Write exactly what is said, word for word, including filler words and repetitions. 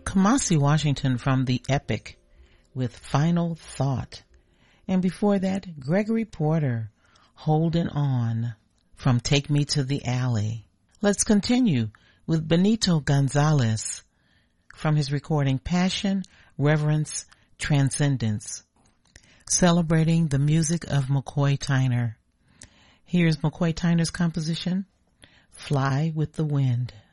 Kamasi Washington from The Epic with Final Thought. And before that, Gregory Porter, Holding On from Take Me to the Alley. Let's continue with Benito Gonzalez from his recording Passion, Reverence, Transcendence, celebrating the music of McCoy Tyner. Here's McCoy Tyner's composition, Fly with the Wind.